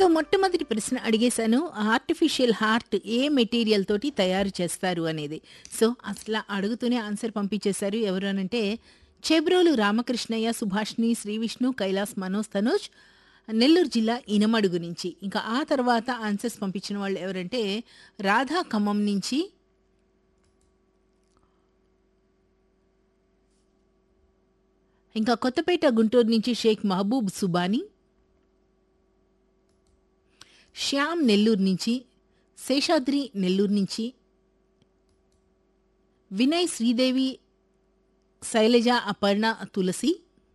So మొట్టమొదటి ప్రశ్న అడిగేశాను. Artificial heart ఏ material తోటి తయారు చేస్తారు అనేది. సో అసల అడుగుతూనే ఆన్సర్ పంపించేశారు. ఎవరు అనంటే చెబ్రోలు రామకృష్ణయ్య, సుభాష్ని, శ్రీవిష్ణు, కైలాస్, మనోజ్, తనోజ్ నెల్లూరు జిల్లా ఇనమడుగు నుంచి. ఇంకా ఆ తర్వాత ఆన్సర్స్ పంపించిన వాళ్ళు ఎవరంటే రాధా ఖమ్మం నుంచి, ఇంకా కొత్తపేట గుంటూరు నుంచి షేక్ మహబూబ్ సుబానీ, శ్యామ్ నెల్లూరు నుంచి, శేషాద్రి నెల్లూరు నుంచి, వినయ్, శ్రీదేవి, శైలజ, అపర్ణ, తులసి,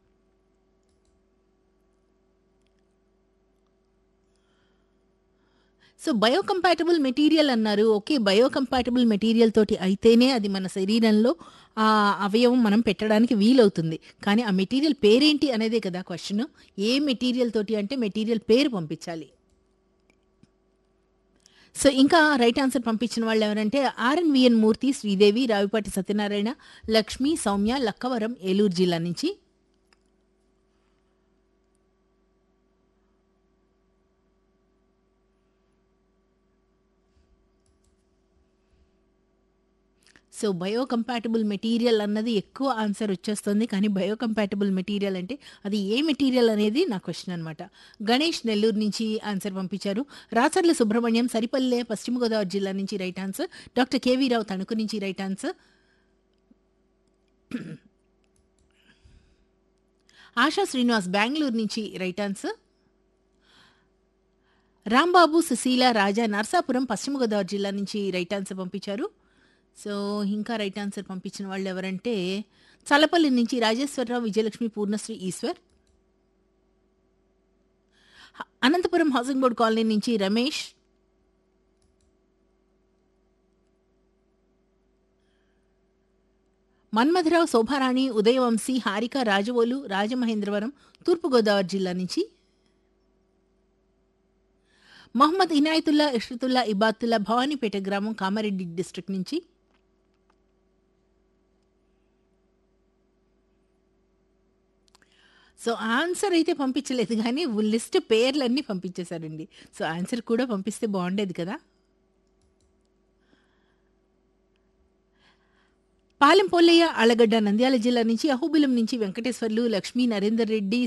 సో బయోకంపాటబుల్ మెటీరియల్ అన్నారు. ఓకే, బయోకంపాటబుల్ మెటీరియల్ తోటి అయితేనే అది మన శరీరంలో ఆ అవయవం మనం పెట్టడానికి వీలవుతుంది. కానీ ఆ మెటీరియల్ పేరేంటి అనేదే కదా క్వశ్చన్. ఏ మెటీరియల్ తోటి అంటే మెటీరియల్ పేరు పంపించాలి. సో ఇంకా రైట్ ఆన్సర్ పంపించిన వాళ్ళు ఎవరంటే ఆర్ఎన్విఎన్ మూర్తి, శ్రీదేవి, రావిపాటి సత్యనారాయణ, లక్ష్మి, సౌమ్య, లక్కవరం, ఏలూరు జిల్లా నుంచి. సో బయోకంపాటబుల్ మెటీరియల్ అన్నది ఎక్కువ ఆన్సర్ వచ్చేస్తుంది. కానీ బయోకంపాటబుల్ మెటీరియల్ అంటే అది ఏ మెటీరియల్ అనేది నా క్వశ్చన్ అనమాట. గణేష్ నెల్లూరు నుంచి ఆన్సర్ పంపించారు. రాచర్ల సుబ్రహ్మణ్యం, సరిపల్లె, పశ్చిమ గోదావరి జిల్లా నుంచి రైట్ ఆన్సర్. డాక్టర్ కేవీ రావు తణుకు నుంచి రైట్ ఆన్సర్. ఆశా శ్రీనివాస్ బెంగళూరు నుంచి రైట్ ఆన్సర్. రాంబాబు, సుశీల, రాజా నర్సాపురం, పశ్చిమ గోదావరి జిల్లా నుంచి రైట్ ఆన్సర్ పంపించారు. సో ఇంకా రైట్ ఆన్సర్ పంపించిన వాళ్ళు ఎవరంటే చలపల్లి నుంచి Rajeswara Rao, Vijayalakshmi, Poornasri, Eshwar. Anantapuram housing board colony నుంచి రమేష్, మన్మధరావు, శోభారాణి, ఉదయవంశీ, హారిక, రాజవోలు, రాజమహేంద్రవరం, తూర్పుగోదావరి జిల్లా నుంచి. మహమ్మద్ ఇనాయతుల్లా, ఇష్రతుల్లా, ఇబాతుల్లా, భవానీపేట గ్రామం, కామారెడ్డి డిస్ట్రిక్ట్ నుంచి. సో ఆన్సర్ అయితే పంపించలేదు కానీ లిస్ట్ పేర్లన్నీ పంపించేశారండి. సో ఆన్సర్ కూడా పంపిస్తే బాగుండేది కదా. పాలెం పోల్లయ్య, ఆళ్లగడ్డ, నంద్యాల జిల్లా నుంచి. అహోబిలం నుంచి వెంకటేశ్వర్లు, లక్ష్మీ, నరేందర్ రెడ్డి,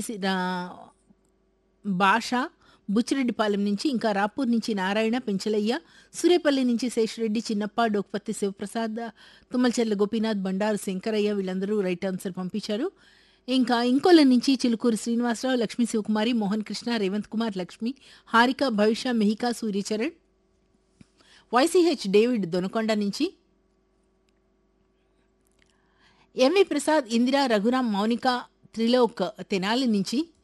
భాష, బుచ్చిరెడ్డిపాలెం నుంచి. ఇంకా రాపూర్ నుంచి నారాయణ, పెంచలయ్య, సూరేపల్లి నుంచి శేషరెడ్డి, చిన్నప్ప, డోక్పత్తి శివప్రసాద్, తుమ్మలచెర్ల గోపీనాథ్, బండారు శంకరయ్య వీళ్ళందరూ రైట్ ఆన్సర్ పంపించారు. ఇంకా ఇంకోళ్ళ నుంచి చిలుకూరు శ్రీనివాసరావు, లక్ష్మీ శివకుమారి, మోహన్ కృష్ణ, రేవంత్ కుమార్, లక్ష్మి, హారిక, భవిష్య, మెహికా, సూర్యచరణ్, వైసీహెచ్ డేవిడ్ దొనకొండ నుంచి. ఎంవి ప్రసాద్, ఇందిరా, రఘురాం, మౌనిక, త్రిలోక్ తెనాలి నుంచి.